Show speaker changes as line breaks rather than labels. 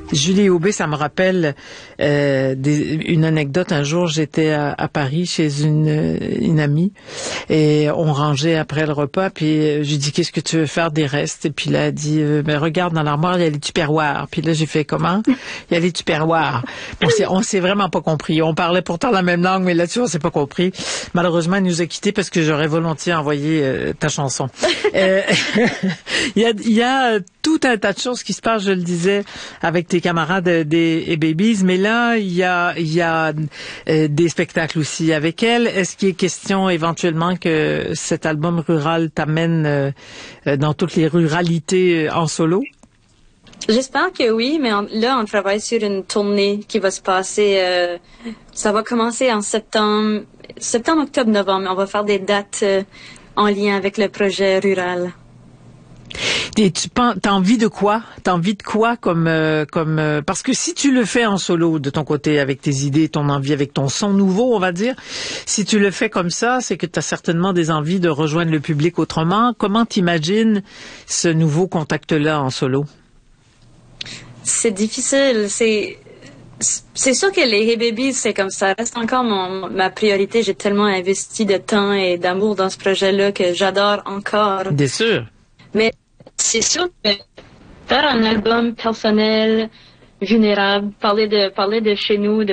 Julie Aubé, ça me rappelle une anecdote. Un jour, j'étais à Paris chez une amie et on rangeait après le repas. Puis je lui dis, qu'est-ce que tu veux faire des restes? Et puis là, elle dit, ben regarde dans l'armoire, il y a les tupperwares. Puis là, j'ai fait comment? Il y a les tupperwares. On s'est vraiment pas compris. On parlait pourtant la même langue, mais là-dessus, on s'est pas compris. Malheureusement, elle nous a quittés parce que j'aurais volontiers envoyé ta chanson. Il y a tout un tas de choses qui se passent, je le disais, avec tes camarades des Babies, mais là, il y a des spectacles aussi avec elle. Est-ce qu'il est question éventuellement que cet album rural t'amène dans toutes les ruralités en solo?
J'espère que oui, mais là, on travaille sur une tournée qui va se passer, ça va commencer en septembre, octobre, novembre. On va faire des dates en lien avec le projet rural.
Et t'as envie de quoi? T'as envie de quoi comme parce que si tu le fais en solo de ton côté avec tes idées, ton envie, avec ton son nouveau, on va dire, si tu le fais comme ça, c'est que t'as certainement des envies de rejoindre le public autrement. Comment t'imagines ce nouveau contact-là en solo?
C'est difficile. C'est sûr que les Hey Babies, c'est comme ça reste encore ma priorité. J'ai tellement investi de temps et d'amour dans ce projet-là que j'adore encore.
Bien sûr.
Mais c'est sûr que faire un album personnel, vulnérable, parler de chez nous, de